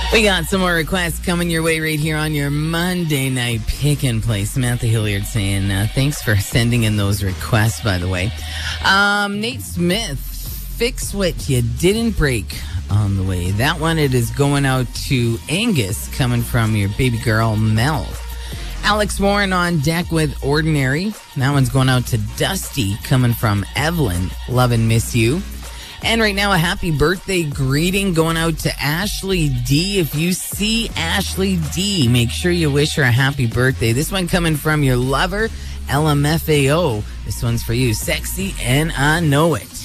We got some more requests coming your way right here on your Monday night pick and play. Samantha Hilliard saying, thanks for sending in those requests, by the way. Nate Smith, Fix What You Didn't Break on the way. That one, it is going out to Angus, coming from your baby girl, Mel. Alex Warren on deck with Ordinary. That one's going out to Dusty, coming from Evelyn. Love and miss you. And right now, a happy birthday greeting going out to Ashley D. If you see Ashley D, make sure you wish her a happy birthday. This one coming from your lover, LMFAO. This one's for you. Sexy and I Know It.